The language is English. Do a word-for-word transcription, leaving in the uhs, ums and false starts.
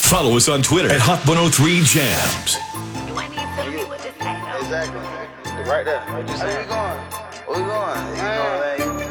Follow us on Twitter at Hot one oh three Jams. Do I need to tell you what to say? Exactly. Right there. What you saying? Where we going? Where we going? You know, man.